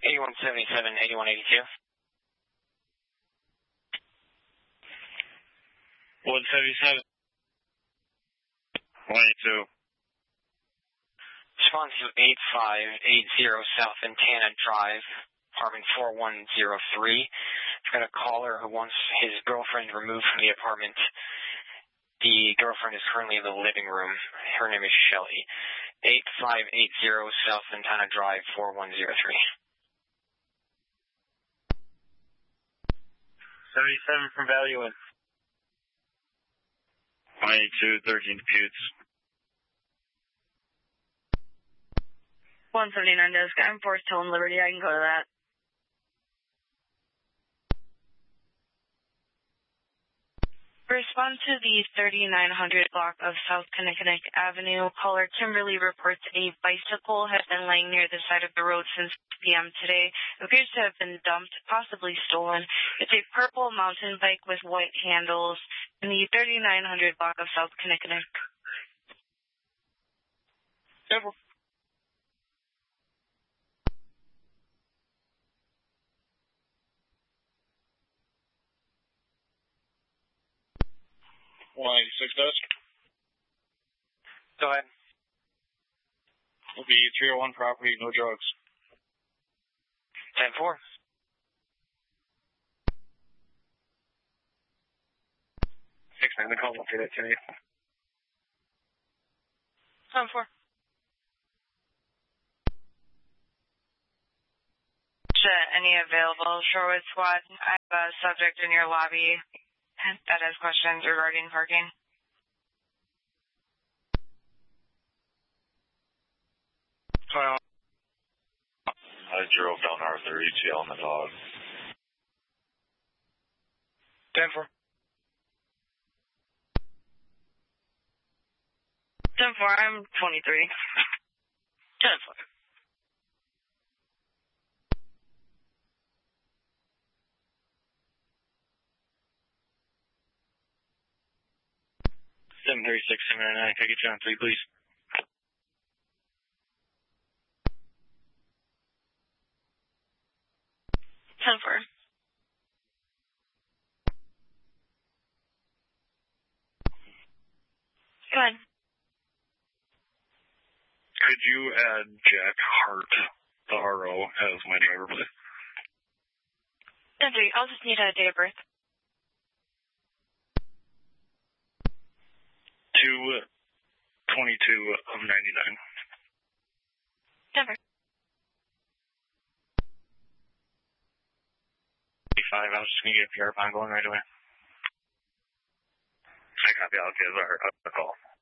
8177, 8182. 177. 182. Response to 8580 South Antana Drive, apartment 4103. I've got a caller who wants his girlfriend removed from the apartment. The girlfriend is currently in the living room. Her name is Shelly. 8580 South Antana Drive, 4103. 77 from Valuant. 182, 13 Buttes. 179 desk. I'm Forest Hill and Liberty. I can go to that. Respond to the 3900 block of South Kinnickinnick Avenue. Caller Kimberly reports a bicycle has been laying near the side of the road since 6 p.m. today. It appears to have been dumped, possibly stolen. It's a purple mountain bike with white handles in the 3900 block of South Kinnickinnick. Simple. Line 6 desk. Go ahead. Will be 301 property, no drugs. 10-4. 6-9, the call will do that to you. 10-4. Any available Shorewood SWAT? I have a subject in your lobby that has questions regarding parking. Well, I drove down Arthur, ETL on the dog. 10-4. 10-4, I'm 23. 10-4. Could I get you on 3, please? Go ahead. Could you add Jack Hart, the RO, as my driver, please? 10-3, I'll just need a date of birth. 2/22 of 99. 10-4. 85, I was just going to get a PR bond going right away. I copy, I'll give a call.